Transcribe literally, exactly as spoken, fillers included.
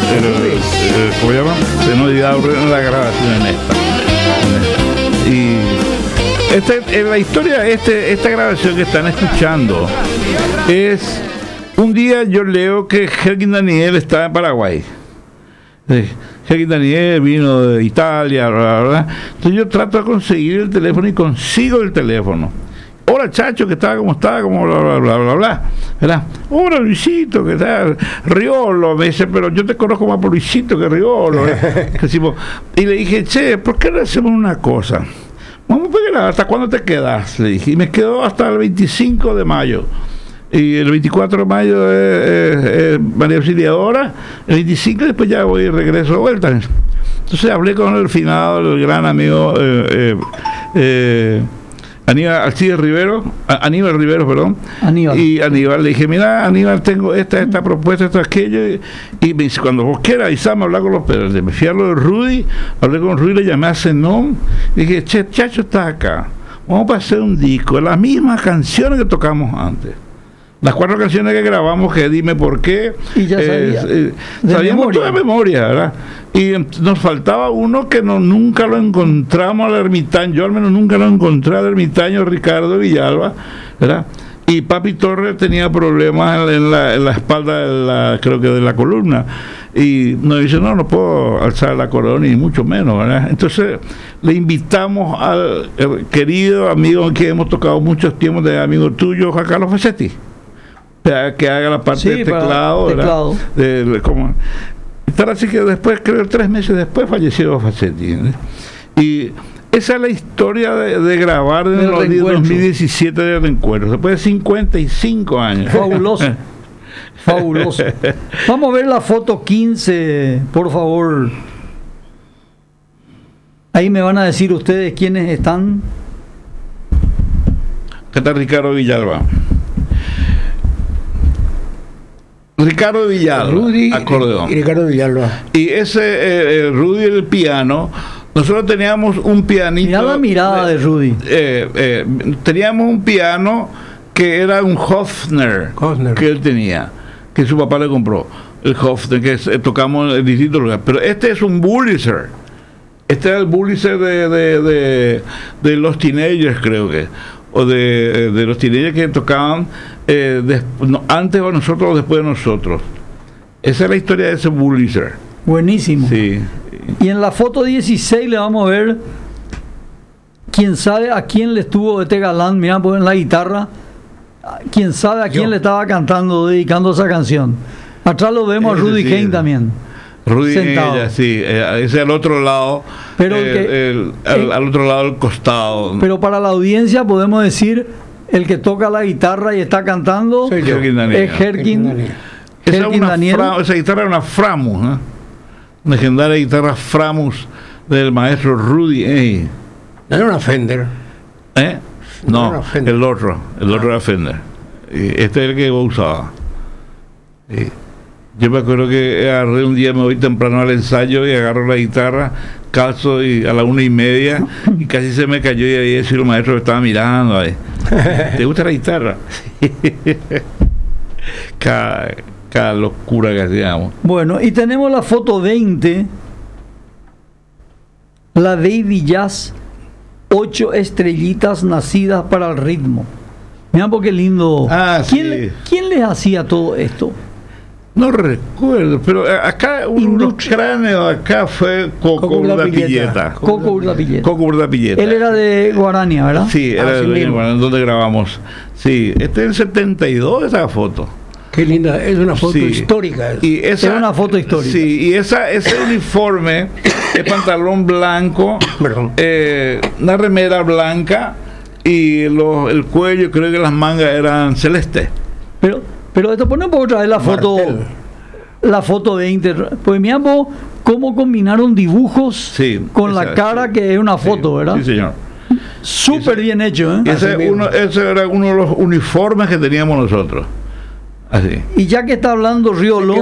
el, el, ¿cómo se llama? Se nos dio la grabación en esta. Y este, en la historia, este, esta grabación que están escuchando es un día yo leo que Herkin Daniel estaba en Paraguay. Herkin Daniel vino de Italia, bla, bla, bla. Entonces yo trato de conseguir el teléfono y consigo el teléfono. Hola Chacho, que estaba, como estaba, como bla, bla, bla, bla, bla, ¿verdad? Hola Luisito, que tal, Riolo, me dice, pero yo te conozco más por Luisito que Riolo, y le dije, che, ¿por qué no hacemos una cosa? Vamos a pegar, ¿hasta cuándo te quedas? Le dije, y me quedo hasta el veinticinco de mayo. Y el veinticuatro de mayo es, es, es María Auxiliadora, el veinticinco después ya voy y regreso de vuelta. Entonces hablé con el finado, el gran amigo eh, eh, eh, Aníbal Alcides Rivero, Aníbal Rivero, perdón. Aníbal. Y Aníbal le dije, mira, Aníbal, tengo esta, esta propuesta, esta, aquello. Y, y me dice, cuando vos quieras, avísame, hablar con los pedros. Me fui a lo de Rudy, hablé con Rudy, le llamé a Zenón. Y dije, che, Chacho está acá. Vamos a hacer un disco, las mismas canciones que tocamos antes. Las cuatro canciones que grabamos, que dime por qué. Y ya sabía. Eh, eh, sabíamos memoria. Toda memoria, ¿verdad? Y nos faltaba uno que no, nunca lo encontramos al ermitaño. Yo al menos nunca lo encontré al ermitaño Ricardo Villalba, ¿verdad? Y Papi Torres tenía problemas en la, en la espalda, de la, creo que de la columna. Y nos dice, no, no puedo alzar la corona, ni mucho menos, ¿verdad? Entonces le invitamos al querido amigo que hemos tocado muchos tiempos, de amigo tuyo, Juan Carlos Facetti, que haga la parte sí, de teclado, teclado. De, de, como, así que después, creo que tres meses después falleció Facetti, ¿eh? Y esa es la historia de, de grabar en el dos mil diecisiete de Reencuentro, después de cincuenta y cinco años. Fabuloso. Fabuloso. Vamos a ver la foto quince, por favor. Ahí me van a decir ustedes quiénes están. ¿Qué tal Ricardo Villalba? Ricardo Villalba, Rudy acordeón. Y Ricardo Villalba. Y ese eh, eh, Rudy el piano. Nosotros teníamos un pianito. Mirá la mirada de, de Rudy. Eh, eh, teníamos un piano que era un Hofner, Hofner que él tenía, que su papá le compró. El Hofner, que es, eh, tocamos en distintos lugares. Pero este es un Bulliser. Este era el Bulliser de, de, de, de los Teenagers, creo que. O de, de los teenagers que tocaban eh, de, no, antes o nosotros o después de nosotros. Esa es la historia de ese Bulliser. Buenísimo. Sí. Y en la foto dieciséis le vamos a ver, quién sabe a quién le estuvo este galán, mirá, pues en la guitarra, quién sabe a quién Yo. le estaba cantando, dedicando esa canción. Atrás lo vemos ese, a Rudy sí, Kane también. Rudy ella, sí, eh, ese al otro lado, pero eh, que, el, al, eh, al otro lado del costado. Pero para la audiencia podemos decir, el que toca la guitarra y está cantando es Herkin Herkin Daniel. Fra, esa guitarra era una Framus, ¿eh? Una legendaria guitarra Framus del maestro Rudy. Eh. No era una Fender. ¿Eh? No, no Fender. el otro, el otro ah. era Fender. Este es el que vos usaba. Eh. Yo me acuerdo que agarré un día, me voy temprano al ensayo y agarro la guitarra, calzo y a la una y media y casi se me cayó y ahí decía el maestro que estaba mirando ahí. ¿Te gusta la guitarra? cada, cada locura que hacíamos. Bueno, y tenemos la foto veinte, la Baby Jazz, ocho estrellitas nacidas para el ritmo. Mirá, porque lindo. Ah, ¿Quién, sí. ¿Quién les hacía todo esto? No recuerdo, pero acá uno cráneo acá fue Coco Urdapilleta. Coco Urdapilleta. Coco Urdapilleta. Él era de Guarania, ¿verdad? Sí, era ah, de Guarania, donde grabamos. Sí, este es el setenta y dos, esa foto. Qué linda, es una foto sí. histórica. Y esa, es una foto histórica. Sí, y esa, ese uniforme, el pantalón blanco, eh, una remera blanca y los, el cuello, creo que las mangas eran celestes. Pero Pero esto ponemos otra vez la foto, Martel. la foto de Inter. Pues miramos cómo combinaron dibujos sí, con esa, la cara, sí. que es una foto, sí, ¿verdad? Sí, señor. Súper bien hecho, ¿eh? Ese, uno, ese era uno de los uniformes que teníamos nosotros. Así. Y ya que está hablando Riolo,